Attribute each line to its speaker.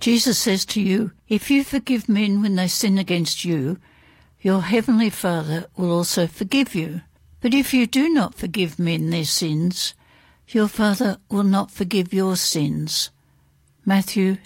Speaker 1: Jesus says to you, if you forgive men when they sin against you, your heavenly Father will also forgive you. But if you do not forgive men their sins, your Father will not forgive your sins. Matthew